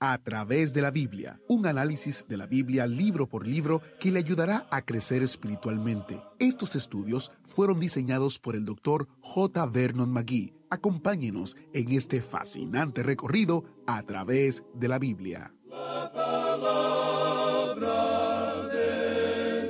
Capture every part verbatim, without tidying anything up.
A través de la Biblia, un análisis de la Biblia libro por libro que le ayudará a crecer espiritualmente. Estos estudios fueron diseñados por el doctor J. Vernon McGee. Acompáñenos en este fascinante recorrido a través de la Biblia. La palabra de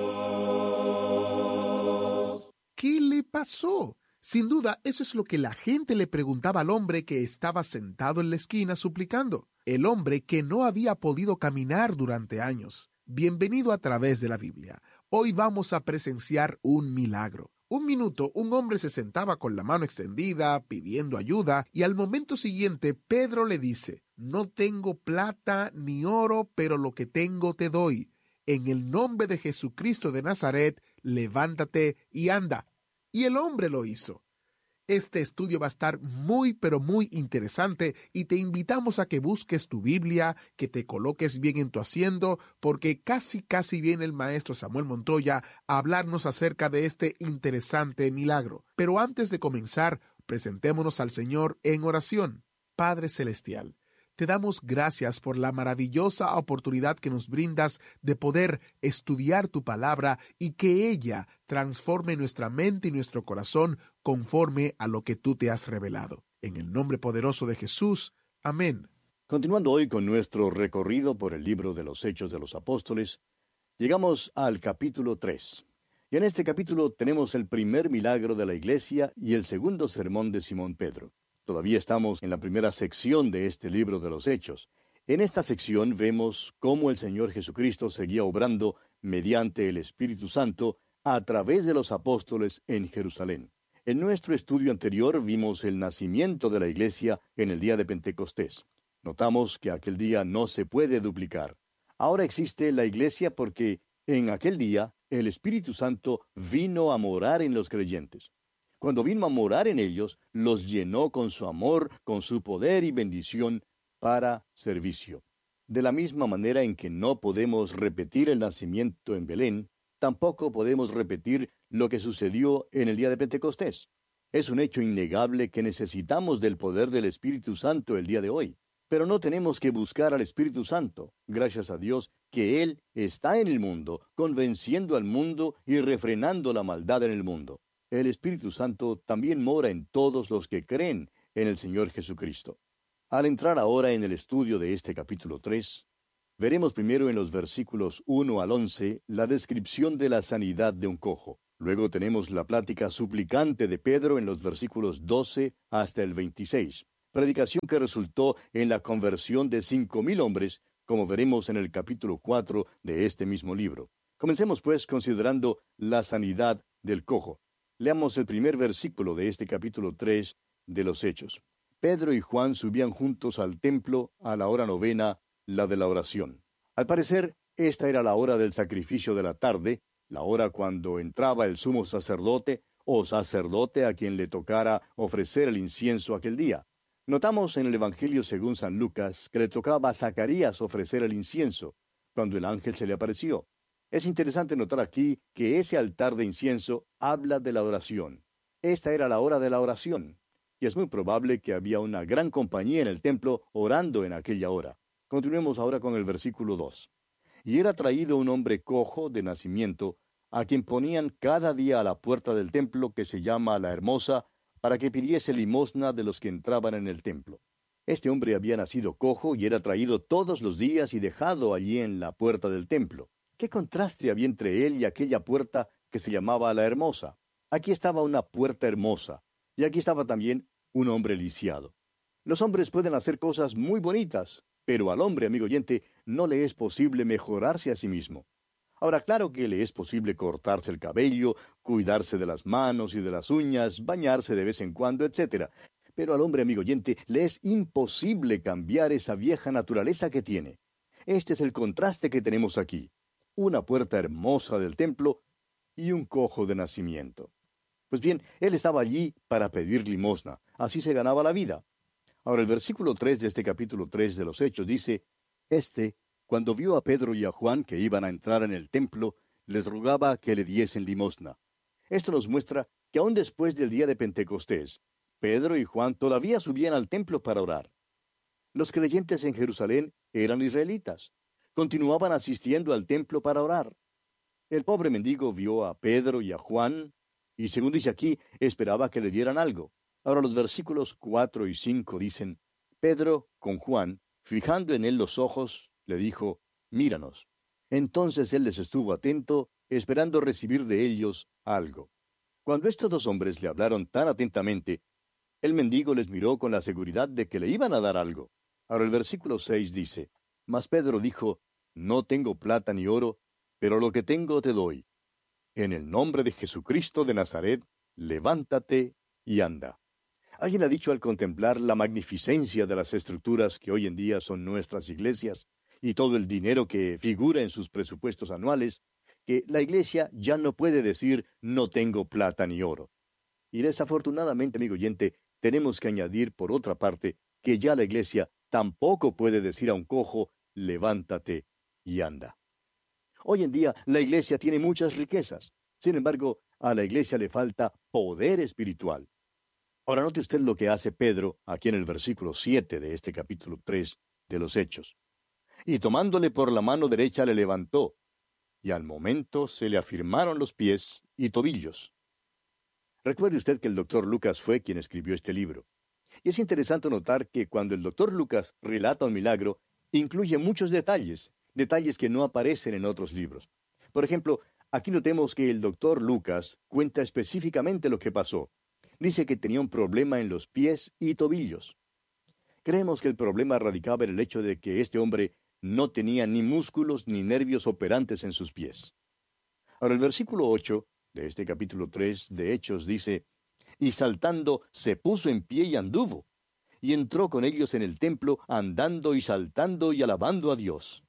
Dios. ¿Qué le pasó? Sin duda, eso es lo que la gente le preguntaba al hombre que estaba sentado en la esquina suplicando. El hombre que no había podido caminar durante años. Bienvenido a través de la Biblia. Hoy vamos a presenciar un milagro. Un minuto, un hombre se sentaba con la mano extendida, pidiendo ayuda, y al momento siguiente Pedro le dice: no tengo plata ni oro, pero lo que tengo te doy. En el nombre de Jesucristo de Nazaret, levántate y anda. Y el hombre lo hizo. Este estudio va a estar muy, pero muy interesante y te invitamos a que busques tu Biblia, que te coloques bien en tu asiento, porque casi, casi viene el maestro Samuel Montoya a hablarnos acerca de este interesante milagro. Pero antes de comenzar, presentémonos al Señor en oración. Padre Celestial, te damos gracias por la maravillosa oportunidad que nos brindas de poder estudiar tu palabra y que ella transforme nuestra mente y nuestro corazón conforme a lo que tú te has revelado. En el nombre poderoso de Jesús. Amén. Continuando hoy con nuestro recorrido por el libro de los Hechos de los Apóstoles, llegamos al capítulo tres. Y en este capítulo tenemos el primer milagro de la iglesia y el segundo sermón de Simón Pedro. Todavía estamos en la primera sección de este libro de los Hechos. En esta sección vemos cómo el Señor Jesucristo seguía obrando mediante el Espíritu Santo a través de los apóstoles en Jerusalén. En nuestro estudio anterior vimos el nacimiento de la iglesia en el día de Pentecostés. Notamos que aquel día no se puede duplicar. Ahora existe la iglesia porque en aquel día el Espíritu Santo vino a morar en los creyentes. Cuando vino a morar en ellos, los llenó con su amor, con su poder y bendición para servicio. De la misma manera en que no podemos repetir el nacimiento en Belén, tampoco podemos repetir lo que sucedió en el día de Pentecostés. Es un hecho innegable que necesitamos del poder del Espíritu Santo el día de hoy. Pero no tenemos que buscar al Espíritu Santo, gracias a Dios, que Él está en el mundo, convenciendo al mundo y refrenando la maldad en el mundo. El Espíritu Santo también mora en todos los que creen en el Señor Jesucristo. Al entrar ahora en el estudio de este capítulo tres, veremos primero en los versículos uno al once la descripción de la sanidad de un cojo. Luego tenemos la plática suplicante de Pedro en los versículos doce hasta el veintiséis, predicación que resultó en la conversión de cinco mil hombres, como veremos en el capítulo cuatro de este mismo libro. Comencemos pues considerando la sanidad del cojo. Leamos el primer versículo de este capítulo tres de los Hechos. Pedro y Juan subían juntos al templo a la hora novena, la de la oración. Al parecer, esta era la hora del sacrificio de la tarde, la hora cuando entraba el sumo sacerdote o sacerdote a quien le tocara ofrecer el incienso aquel día. Notamos en el Evangelio según San Lucas que le tocaba a Zacarías ofrecer el incienso, cuando el ángel se le apareció. Es interesante notar aquí que ese altar de incienso habla de la oración. Esta era la hora de la oración, y es muy probable que había una gran compañía en el templo orando en aquella hora. Continuemos ahora con el versículo dos. Y era traído un hombre cojo de nacimiento, a quien ponían cada día a la puerta del templo que se llama La Hermosa, para que pidiese limosna de los que entraban en el templo. Este hombre había nacido cojo y era traído todos los días y dejado allí en la puerta del templo. ¿Qué contraste había entre él y aquella puerta que se llamaba La Hermosa? Aquí estaba una puerta hermosa, y aquí estaba también un hombre lisiado. Los hombres pueden hacer cosas muy bonitas, pero al hombre, amigo oyente, no le es posible mejorarse a sí mismo. Ahora, claro que le es posible cortarse el cabello, cuidarse de las manos y de las uñas, bañarse de vez en cuando, etcétera. Pero al hombre, amigo oyente, le es imposible cambiar esa vieja naturaleza que tiene. Este es el contraste que tenemos aquí. Una puerta hermosa del templo y un cojo de nacimiento. Pues bien, él estaba allí para pedir limosna. Así se ganaba la vida. Ahora el versículo tres de este capítulo tres de los Hechos dice: Este, cuando vio a Pedro y a Juan que iban a entrar en el templo, les rogaba que le diesen limosna. Esto nos muestra que aún después del día de Pentecostés, Pedro y Juan todavía subían al templo para orar. Los creyentes en Jerusalén eran israelitas. Continuaban asistiendo al templo para orar. El pobre mendigo vio a Pedro y a Juan, y según dice aquí, esperaba que le dieran algo. Ahora los versículos cuatro y cinco dicen, Pedro, con Juan, fijando en él los ojos, le dijo, míranos. Entonces él les estuvo atento, esperando recibir de ellos algo. Cuando estos dos hombres le hablaron tan atentamente, el mendigo les miró con la seguridad de que le iban a dar algo. Ahora el versículo seis dice, Mas Pedro dijo, no tengo plata ni oro, pero lo que tengo te doy. En el nombre de Jesucristo de Nazaret, levántate y anda. Alguien ha dicho al contemplar la magnificencia de las estructuras que hoy en día son nuestras iglesias y todo el dinero que figura en sus presupuestos anuales, que la iglesia ya no puede decir no tengo plata ni oro. Y desafortunadamente, amigo oyente, tenemos que añadir por otra parte que ya la iglesia tampoco puede decir a un cojo levántate y anda. Hoy en día la iglesia tiene muchas riquezas. Sin embargo, a la iglesia le falta poder espiritual. Ahora note usted lo que hace Pedro aquí en el versículo siete de este capítulo tres de los Hechos. Y tomándole por la mano derecha le levantó, y al momento se le afirmaron los pies y tobillos. Recuerde usted que el doctor Lucas fue quien escribió este libro. Y es interesante notar que cuando el doctor Lucas relata un milagro, incluye muchos detalles, detalles que no aparecen en otros libros. Por ejemplo, aquí notemos que el doctor Lucas cuenta específicamente lo que pasó. Dice que tenía un problema en los pies y tobillos. Creemos que el problema radicaba en el hecho de que este hombre no tenía ni músculos ni nervios operantes en sus pies. Ahora el versículo ocho de este capítulo tres de Hechos dice, y saltando se puso en pie y anduvo, y entró con ellos en el templo andando y saltando y alabando a Dios.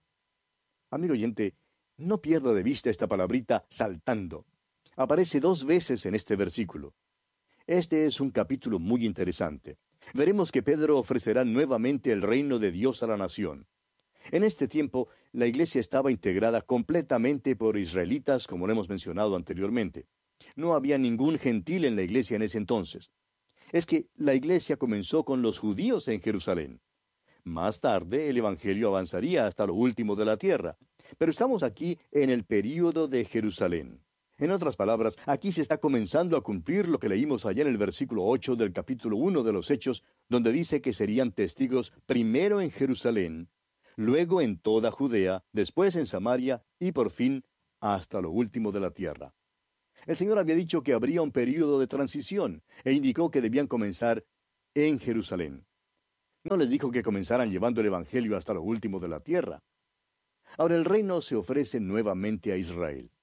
Amigo oyente, no pierda de vista esta palabrita saltando. Aparece dos veces en este versículo. Este es un capítulo muy interesante. Veremos que Pedro ofrecerá nuevamente el reino de Dios a la nación. En este tiempo, la iglesia estaba integrada completamente por israelitas, como lo hemos mencionado anteriormente. No había ningún gentil en la iglesia en ese entonces. Es que la iglesia comenzó con los judíos en Jerusalén. Más tarde, el evangelio avanzaría hasta lo último de la tierra. Pero estamos aquí en el período de Jerusalén. En otras palabras, aquí se está comenzando a cumplir lo que leímos allá en el versículo ocho del capítulo uno de los Hechos, donde dice que serían testigos primero en Jerusalén, luego en toda Judea, después en Samaria y por fin hasta lo último de la tierra. El Señor había dicho que habría un período de transición e indicó que debían comenzar en Jerusalén. No les dijo que comenzaran llevando el evangelio hasta lo último de la tierra. Ahora el reino se ofrece nuevamente a Israel.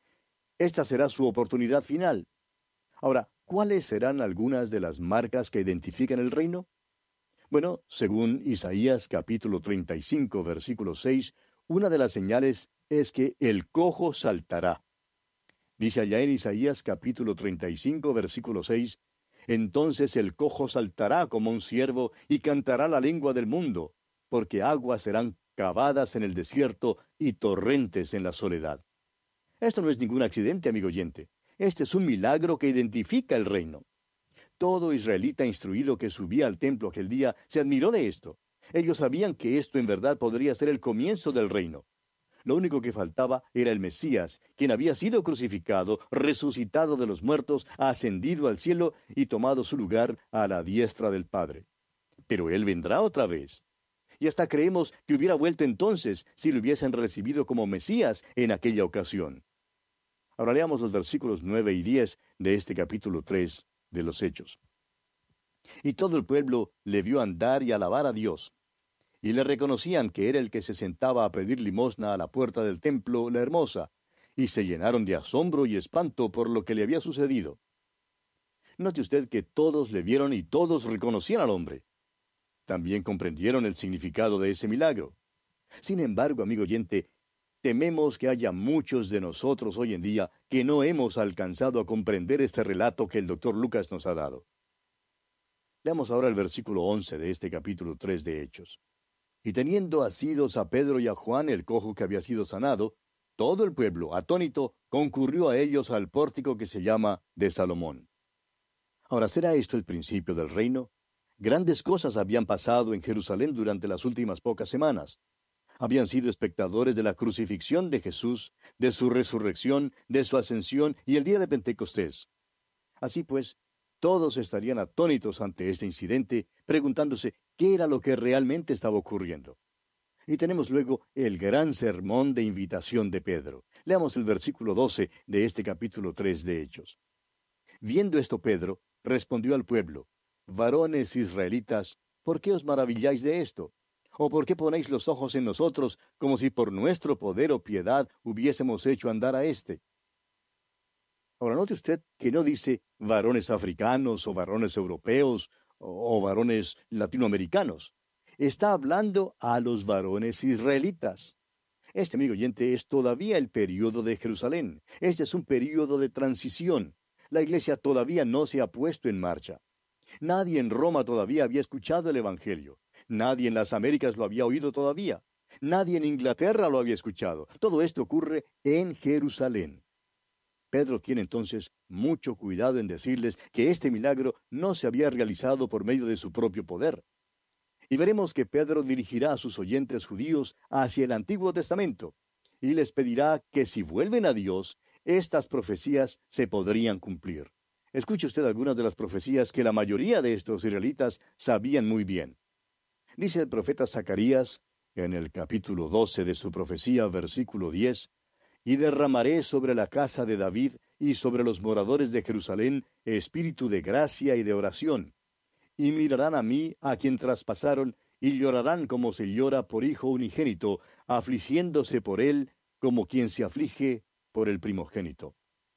Esta será su oportunidad final. Ahora, ¿cuáles serán algunas de las marcas que identifican el reino? Bueno, según Isaías capítulo treinta y cinco, versículo seis, una de las señales es que el cojo saltará. Dice allá en Isaías capítulo treinta y cinco, versículo seis, entonces el cojo saltará como un ciervo y cantará la lengua del mundo, porque aguas serán cavadas en el desierto y torrentes en la soledad. Esto no es ningún accidente, amigo oyente. Este es un milagro que identifica el reino. Todo israelita instruido que subía al templo aquel día se admiró de esto. Ellos sabían que esto en verdad podría ser el comienzo del reino. Lo único que faltaba era el Mesías, quien había sido crucificado, resucitado de los muertos, ascendido al cielo y tomado su lugar a la diestra del Padre. Pero Él vendrá otra vez. Y hasta creemos que hubiera vuelto entonces si lo hubiesen recibido como Mesías en aquella ocasión. Ahora leamos los versículos nueve y diez de este capítulo tres de los Hechos. Y todo el pueblo le vio andar y alabar a Dios, y le reconocían que era el que se sentaba a pedir limosna a la puerta del templo, la hermosa, y se llenaron de asombro y espanto por lo que le había sucedido. Note usted que todos le vieron y todos reconocían al hombre. También comprendieron el significado de ese milagro. Sin embargo, amigo oyente, tememos que haya muchos de nosotros hoy en día que no hemos alcanzado a comprender este relato que el doctor Lucas nos ha dado. Leamos ahora el versículo once de este capítulo tres de Hechos. Y teniendo asidos a Pedro y a Juan, el cojo que había sido sanado, todo el pueblo, atónito, concurrió a ellos al pórtico que se llama de Salomón. Ahora, ¿será esto el principio del reino? Grandes cosas habían pasado en Jerusalén durante las últimas pocas semanas. Habían sido espectadores de la crucifixión de Jesús, de su resurrección, de su ascensión y el día de Pentecostés. Así pues, todos estarían atónitos ante este incidente, preguntándose qué era lo que realmente estaba ocurriendo. Y tenemos luego el gran sermón de invitación de Pedro. Leamos el versículo doce de este capítulo tres de Hechos. Viendo esto Pedro, respondió al pueblo: Varones israelitas, ¿por qué os maravilláis de esto? ¿O por qué ponéis los ojos en nosotros, como si por nuestro poder o piedad hubiésemos hecho andar a éste? Ahora note usted que no dice varones africanos o varones europeos o, o varones latinoamericanos. Está hablando a los varones israelitas. Este, amigo oyente, es todavía el período de Jerusalén. Este es un período de transición. La iglesia todavía no se ha puesto en marcha. Nadie en Roma todavía había escuchado el Evangelio. Nadie en las Américas lo había oído todavía. Nadie en Inglaterra lo había escuchado. Todo esto ocurre en Jerusalén. Pedro tiene entonces mucho cuidado en decirles que este milagro no se había realizado por medio de su propio poder. Y veremos que Pedro dirigirá a sus oyentes judíos hacia el Antiguo Testamento y les pedirá que si vuelven a Dios, estas profecías se podrían cumplir. Escuche usted algunas de las profecías que la mayoría de estos israelitas sabían muy bien. Dice el profeta Zacarías, en el capítulo doce de su profecía, versículo diez, «Y derramaré sobre la casa de David y sobre los moradores de Jerusalén espíritu de gracia y de oración. Y mirarán a mí, a quien traspasaron, y llorarán como se llora por hijo unigénito, afligiéndose por él como quien se aflige por el primogénito».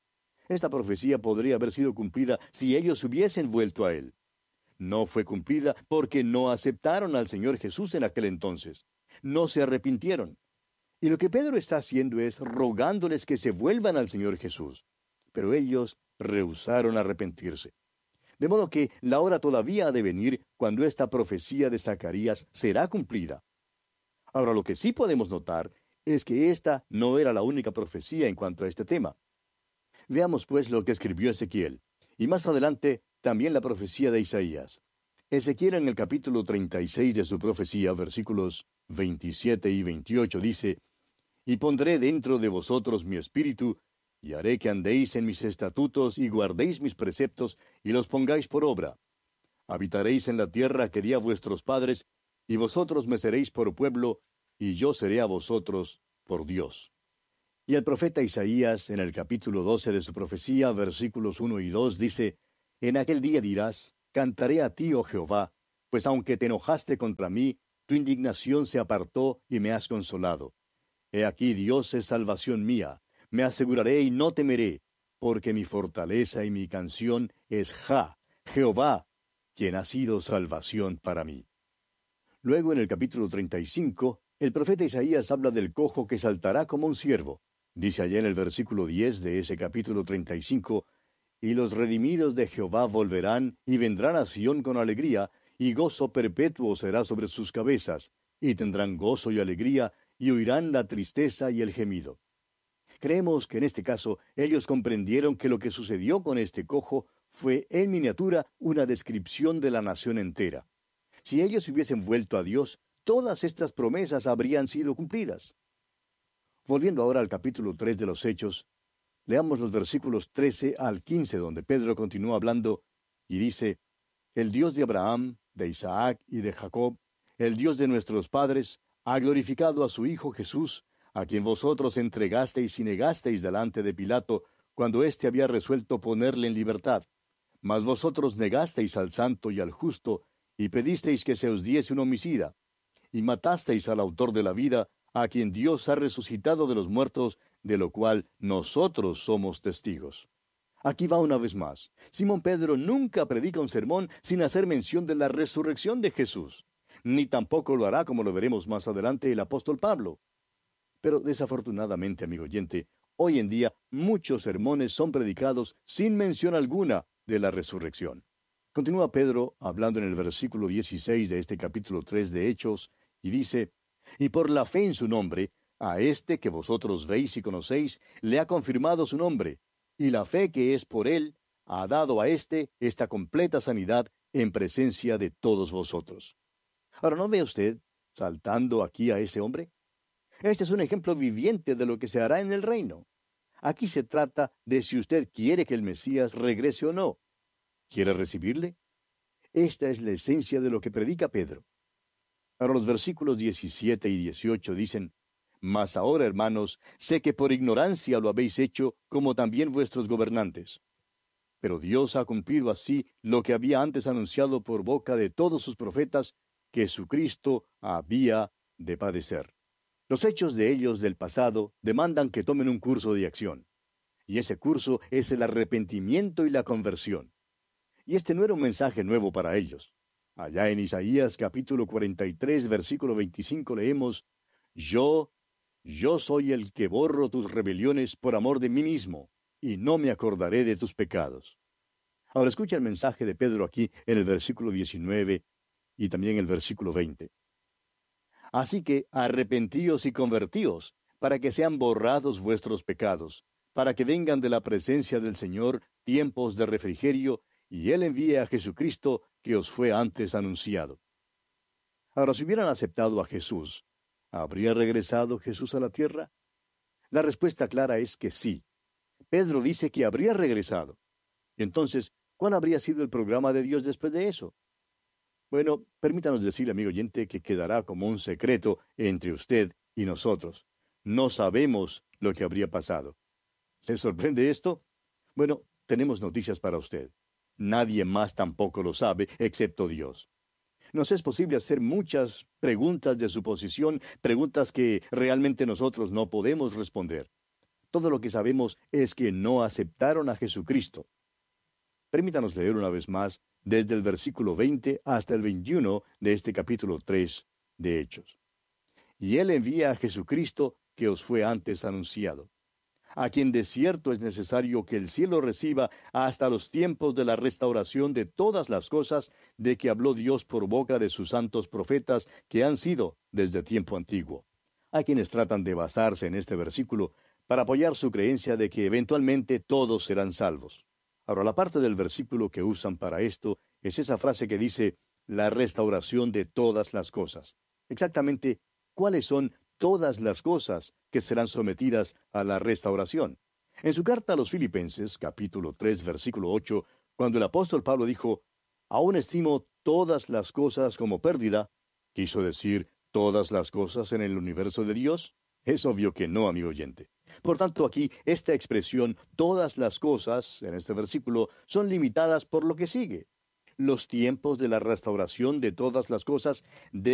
Esta profecía podría haber sido cumplida si ellos hubiesen vuelto a él. No fue cumplida porque no aceptaron al Señor Jesús en aquel entonces. No se arrepintieron. Y lo que Pedro está haciendo es rogándoles que se vuelvan al Señor Jesús. Pero ellos rehusaron arrepentirse. De modo que la hora todavía ha de venir cuando esta profecía de Zacarías será cumplida. Ahora, lo que sí podemos notar es que esta no era la única profecía en cuanto a este tema. Veamos pues lo que escribió Ezequiel, y más adelante también la profecía de Isaías. Ezequiel en el capítulo treinta y seis de su profecía, versículos veintisiete y veintiocho, dice: «Y pondré dentro de vosotros mi espíritu, y haré que andéis en mis estatutos y guardéis mis preceptos, y los pongáis por obra. Habitaréis en la tierra que di a vuestros padres, y vosotros me seréis por pueblo, y yo seré a vosotros por Dios». Y el profeta Isaías, en el capítulo doce de su profecía, versículos uno y dos, dice: «En aquel día dirás, cantaré a ti, oh Jehová, pues aunque te enojaste contra mí, tu indignación se apartó y me has consolado. He aquí Dios es salvación mía, me aseguraré y no temeré, porque mi fortaleza y mi canción es Ja, Jehová, quien ha sido salvación para mí». Luego en el capítulo treinta y cinco, el profeta Isaías habla del cojo que saltará como un ciervo. Dice allá en el versículo diez de ese capítulo treinta y cinco, «Y los redimidos de Jehová volverán y vendrán a Sión con alegría, y gozo perpetuo será sobre sus cabezas, y tendrán gozo y alegría, y oirán la tristeza y el gemido». Creemos que en este caso ellos comprendieron que lo que sucedió con este cojo fue en miniatura una descripción de la nación entera. Si ellos hubiesen vuelto a Dios, todas estas promesas habrían sido cumplidas. Volviendo ahora al capítulo tres de los Hechos, leamos los versículos trece al quince, donde Pedro continúa hablando y dice: «El Dios de Abraham, de Isaac y de Jacob, el Dios de nuestros padres, ha glorificado a su Hijo Jesús, a quien vosotros entregasteis y negasteis delante de Pilato, cuando éste había resuelto ponerle en libertad. Mas vosotros negasteis al santo y al justo, y pedisteis que se os diese un homicida, y matasteis al autor de la vida, a quien Dios ha resucitado de los muertos, de lo cual nosotros somos testigos». Aquí va una vez más. Simón Pedro nunca predica un sermón sin hacer mención de la resurrección de Jesús. Ni tampoco lo hará, como lo veremos más adelante, el apóstol Pablo. Pero desafortunadamente, amigo oyente, hoy en día muchos sermones son predicados sin mención alguna de la resurrección. Continúa Pedro hablando en el versículo dieciséis de este capítulo tres de Hechos, y dice: «Y por la fe en su nombre, a este que vosotros veis y conocéis, le ha confirmado su nombre, y la fe que es por él ha dado a éste esta completa sanidad en presencia de todos vosotros. Ahora, ¿no ve usted saltando aquí a ese hombre? Este es un ejemplo viviente de lo que se hará en el reino. Aquí se trata de si usted quiere que el Mesías regrese o no. ¿Quiere recibirle? Esta es la esencia de lo que predica Pedro. Ahora los versículos diecisiete y dieciocho dicen: Mas ahora, hermanos, sé que por ignorancia lo habéis hecho, como también vuestros gobernantes. Pero Dios ha cumplido así lo que había antes anunciado por boca de todos sus profetas, que Jesucristo había de padecer. Los hechos de ellos del pasado demandan que tomen un curso de acción. Y ese curso es el arrepentimiento y la conversión. Y este no era un mensaje nuevo para ellos. Allá en Isaías capítulo cuarenta y tres, versículo veinticinco leemos: Yo, yo soy el que borro tus rebeliones por amor de mí mismo, y no me acordaré de tus pecados. Ahora escucha el mensaje de Pedro aquí en el versículo diecinueve y también el versículo veinte. Así que arrepentíos y convertíos, para que sean borrados vuestros pecados, para que vengan de la presencia del Señor tiempos de refrigerio, y Él envíe a Jesucristo, que os fue antes anunciado. Ahora, si hubieran aceptado a Jesús, ¿habría regresado Jesús a la tierra? La respuesta clara es que sí. Pedro dice que habría regresado. Entonces, ¿cuál habría sido el programa de Dios después de eso? Bueno, permítanos decirle, amigo oyente, que quedará como un secreto entre usted y nosotros. No sabemos lo que habría pasado. ¿Le sorprende esto? Bueno, tenemos noticias para usted. Nadie más tampoco lo sabe, excepto Dios. Nos es posible hacer muchas preguntas de suposición, preguntas que realmente nosotros no podemos responder. Todo lo que sabemos es que no aceptaron a Jesucristo. Permítanos leer una vez más desde el versículo veinte hasta el veintiuno de este capítulo tres de Hechos. Y Él envía a Jesucristo, que os fue antes anunciado, a quien de cierto es necesario que el cielo reciba hasta los tiempos de la restauración de todas las cosas de que habló Dios por boca de sus santos profetas que han sido desde tiempo antiguo. Hay quienes tratan de basarse en este versículo para apoyar su creencia de que eventualmente todos serán salvos. Ahora, la parte del versículo que usan para esto es esa frase que dice, la restauración de todas las cosas. Exactamente, ¿cuáles son todas las cosas que serán sometidas a la restauración? En su carta a los Filipenses, capítulo tres, versículo ocho, cuando el apóstol Pablo dijo, aún estimo todas las cosas como pérdida, ¿quiso decir todas las cosas en el universo de Dios? Es obvio que no, amigo oyente. Por tanto, aquí, esta expresión, todas las cosas, en este versículo, son limitadas por lo que sigue. Los tiempos de la restauración de todas las cosas de